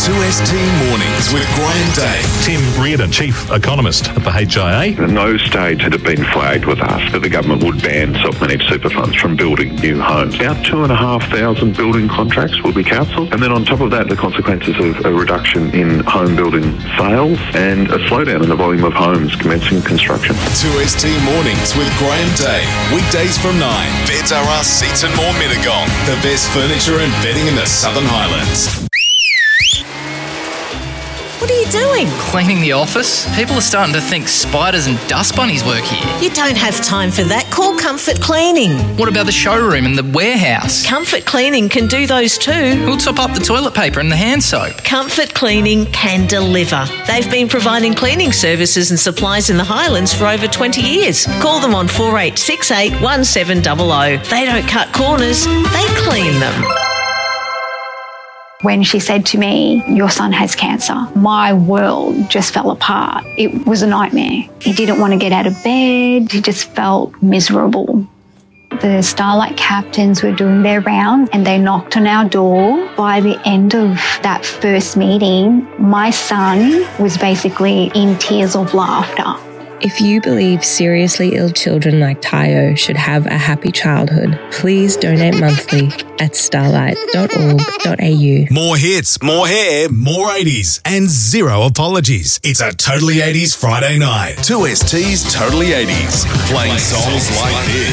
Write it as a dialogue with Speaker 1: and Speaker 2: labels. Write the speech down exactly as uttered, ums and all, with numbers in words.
Speaker 1: two S T Mornings with Graham Day.
Speaker 2: Tim Reardon, Chief Economist at the H I A.
Speaker 3: At no stage had it been flagged with us that the government would ban self-managed super funds from building new homes. About two and a half thousand building contracts will be cancelled. And then on top of that, the consequences of a reduction in home building sales and a slowdown in the volume of homes commencing construction.
Speaker 1: two S T Mornings with Graham Day. Weekdays from nine. Beds R Us, Seats and More Mittagong. The best furniture and bedding in the Southern Highlands.
Speaker 4: What are you doing?
Speaker 5: Cleaning the office. People are starting to think spiders and dust bunnies work here.
Speaker 4: You don't have time for that. Call Comfort Cleaning.
Speaker 5: What about the showroom and the warehouse?
Speaker 4: Comfort Cleaning can do those too.
Speaker 5: Who'll top up the toilet paper and the hand soap?
Speaker 4: Comfort Cleaning can deliver. They've been providing cleaning services and supplies in the Highlands for over twenty years. Call them on four eight six eight, one seven zero zero. They don't cut corners, they clean them.
Speaker 6: When she said to me, "Your son has cancer," my world just fell apart. It was a nightmare. He didn't want to get out of bed. He just felt miserable. The Starlight captains were doing their rounds and they knocked on our door. By the end of that first meeting, my son was basically in tears of laughter.
Speaker 7: If you believe seriously ill children like Tayo should have a happy childhood, please donate monthly at starlight dot org dot a u.
Speaker 1: More hits, more hair, more eighties, and zero apologies. It's a Totally eighties Friday night. two S T's Totally eighties. Playing songs like this.